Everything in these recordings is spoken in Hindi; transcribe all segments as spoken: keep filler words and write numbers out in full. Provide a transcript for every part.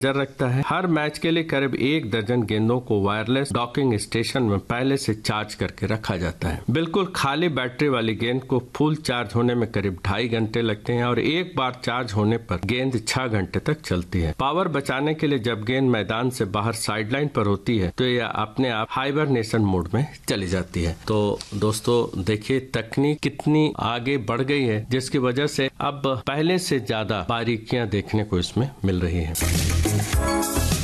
नजर रखता है। हर मैच के लिए करीब एक दर्जन गेंदों को वायरलेस डॉकिंग स्टेशन में पहले से चार्ज करके रखा जाता है। बिल्कुल खाली बैटरी वाली गेंद को फुल चार्ज होने में करीब ढाई घंटे लगते हैं और एक बार चार्ज होने पर गेंद छह घंटे तक चलती है। पावर बचाने के लिए जब गेंद मैदान से बाहर साइडलाइन पर होती है तो यह अपने आप हाइबरनेशन मोड में चली जाती है। तो दोस्तों देखिए तकनीक कितनी आगे बढ़ गई है, जिसकी वजह से अब पहले से ज्यादा बारीकियां देखने को इसमें मिल रही है।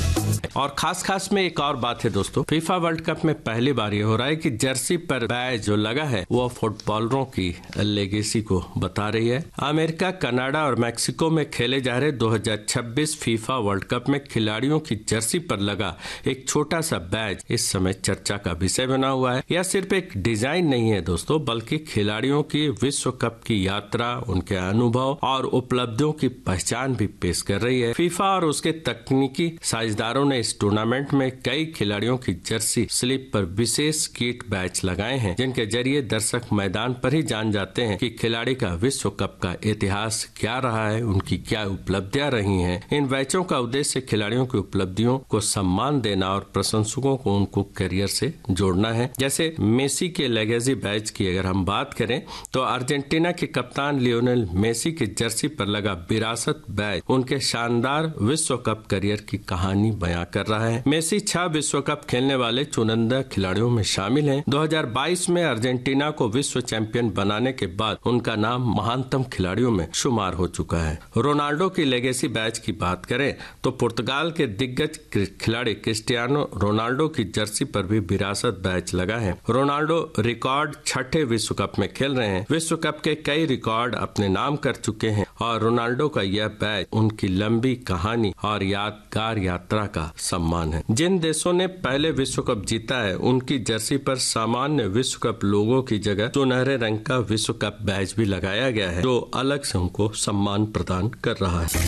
और खास खास में एक और बात है दोस्तों, फीफा वर्ल्ड कप में पहली बार ये हो रहा है कि जर्सी पर बैज जो लगा है वो फुटबॉलरों की लेगेसी को बता रही है। अमेरिका, कनाडा और मैक्सिको में खेले जा रहे दो हज़ार छब्बीस फीफा वर्ल्ड कप में खिलाड़ियों की जर्सी पर लगा एक छोटा सा बैज इस समय चर्चा का विषय बना हुआ है। यह सिर्फ एक डिजाइन नहीं है दोस्तों, बल्कि खिलाड़ियों की विश्व कप की यात्रा, उनके अनुभव और उपलब्धियों की पहचान भी पेश कर रही है। फीफा और उसके तकनीकी साझेदारों ने इस टूर्नामेंट में कई खिलाड़ियों की जर्सी स्लिप पर विशेष किट बैच लगाए हैं, जिनके जरिए दर्शक मैदान पर ही जान जाते हैं कि खिलाड़ी का विश्व कप का इतिहास क्या रहा है, उनकी क्या उपलब्धियां रही हैं। इन बैचों का उद्देश्य खिलाड़ियों की उपलब्धियों को सम्मान देना और प्रशंसकों को उनको करियर से जोड़ना है। जैसे मेसी के लेगेसी बैच की अगर हम बात करें तो अर्जेंटीना के कप्तान लियोनेल मेसी की जर्सी पर लगा विरासत बैच उनके शानदार विश्व कप करियर की कहानी बयां कर रहा है। मेसी छह विश्व कप खेलने वाले चुनिंदा खिलाड़ियों में शामिल हैं। दो हज़ार बाईस में अर्जेंटीना को विश्व चैंपियन बनाने के बाद उनका नाम महानतम खिलाड़ियों में शुमार हो चुका है। रोनाल्डो की लेगेसी बैच की बात करें तो पुर्तगाल के दिग्गज खिलाड़ी क्रिस्टियानो रोनाल्डो की जर्सी पर भी विरासत बैच लगा है। रोनाल्डो रिकॉर्ड छठे विश्व कप में खेल रहे हैं। विश्व कप के कई रिकॉर्ड अपने नाम कर चुके हैं और रोनाल्डो का यह बैच उनकी लंबी कहानी और यादगार यात्रा का सम्मान है। जिन देशों ने पहले विश्व कप जीता है उनकी जर्सी पर सामान्य विश्व कप लोगों की जगह सुनहरे रंग का विश्व कप बैच भी लगाया गया है, जो अलग से उनको सम्मान प्रदान कर रहा है।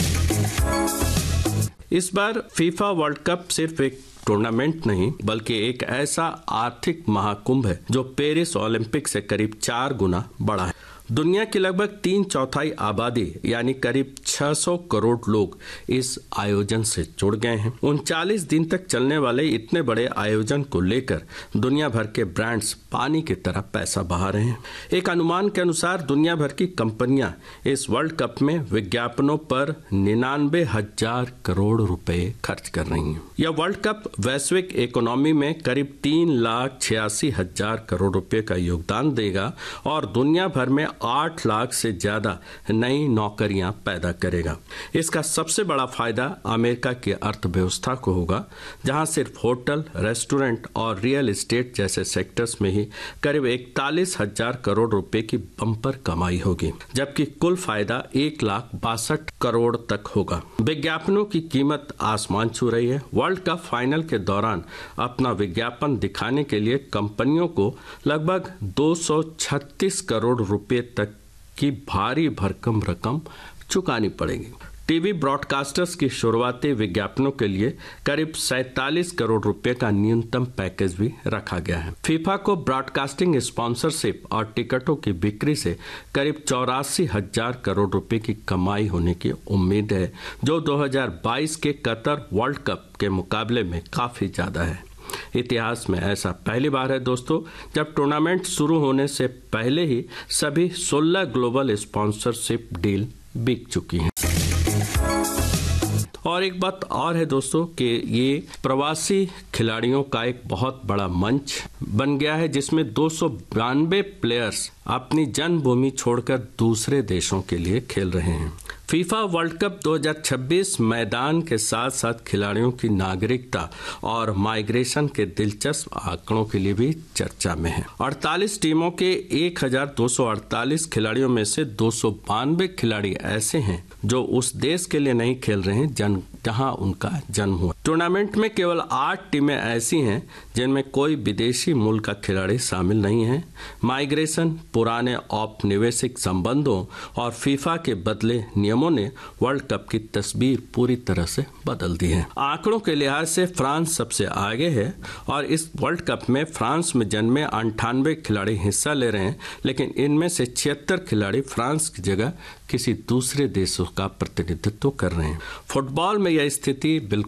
इस बार फीफा वर्ल्ड कप सिर्फ एक टूर्नामेंट नहीं बल्कि एक ऐसा आर्थिक महाकुंभ है जो पेरिस ओलंपिक से करीब चार गुना बड़ा है। दुनिया की लगभग तीन चौथाई आबादी यानी करीब छह सौ करोड़ लोग इस आयोजन से जुड़ गए हैं। उनचालीस दिन तक चलने वाले इतने बड़े आयोजन को लेकर दुनिया भर के ब्रांड्स पानी की तरह पैसा बहा रहे हैं। एक अनुमान के अनुसार दुनिया भर की कंपनियां इस वर्ल्ड कप में विज्ञापनों पर निन्यानवे हजार करोड़ रुपए खर्च कर रही हैं। यह वर्ल्ड कप वैश्विक इकोनॉमी में करीब तीन लाख छियासी हजार करोड़ रुपए का योगदान देगा और दुनिया भर में आठ लाख से ज्यादा नई नौकरियां पैदा करेगा। इसका सबसे बड़ा फायदा अमेरिका की अर्थव्यवस्था को होगा, जहां सिर्फ होटल, रेस्टोरेंट और रियल एस्टेट जैसे सेक्टर्स में ही करीब इकतालीस हजार करोड़ रुपए की बम्पर कमाई होगी, जबकि कुल फायदा एक लाख बासठ करोड़ तक होगा। विज्ञापनों की कीमत आसमान छू रही है। वर्ल्ड कप फाइनल के दौरान अपना विज्ञापन दिखाने के लिए कंपनियों को लगभग दो सौ छत्तीस करोड़ रुपए तक की भारी भरकम रकम चुकानी पड़ेगी। टीवी ब्रॉडकास्टर्स की शुरुआती विज्ञापनों के लिए करीब सैतालीस करोड़ रुपए का न्यूनतम पैकेज भी रखा गया है। फीफा को ब्रॉडकास्टिंग स्पॉन्सरशिप और टिकटों की बिक्री से करीब चौरासी हजार करोड़ रुपए की कमाई होने की उम्मीद है, जो दो हज़ार बाईस के कतर वर्ल्ड कप के मुकाबले में काफी ज्यादा है। इतिहास में ऐसा पहली बार है दोस्तों जब टूर्नामेंट शुरू होने से पहले ही सभी सोलह ग्लोबल स्पॉन्सरशिप डील बिक चुकी हैं। और एक बात और है दोस्तों कि ये प्रवासी खिलाड़ियों का एक बहुत बड़ा मंच बन गया है, जिसमें दो सौ बानवे प्लेयर्स अपनी जन्मभूमि छोड़कर दूसरे देशों के लिए खेल रहे हैं। फीफा वर्ल्ड कप दो हज़ार छब्बीस मैदान के साथ साथ खिलाड़ियों की नागरिकता और माइग्रेशन के दिलचस्प आंकड़ों के लिए भी चर्चा में है। अड़तालीस टीमों के एक हजार दो सौ अड़तालीस खिलाड़ियों में से दो सौ बानवे खिलाड़ी ऐसे हैं जो उस देश के लिए नहीं खेल रहे हैं जन जहां उनका जन्म हुआ। टूर्नामेंट में केवल आठ टीमें ऐसी हैं जिनमें कोई विदेशी मूल का खिलाड़ी शामिल नहीं है। माइग्रेशन, पुराने औपनिवेशिक संबंधों और फीफा के बदले नियमों ने वर्ल्ड कप की तस्वीर पूरी तरह से बदल दी है। आंकड़ों के लिहाज से फ्रांस सबसे आगे है और इस वर्ल्ड कप में फ्रांस में जन्मे अंठानवे खिलाड़ी हिस्सा ले रहे हैं, लेकिन इनमें से छिहत्तर खिलाड़ी फ्रांस की जगह किसी दूसरे देशों का प्रतिनिधित्व कर रहे हैं। फुटबॉल में में यह स्थिति बिल्कुल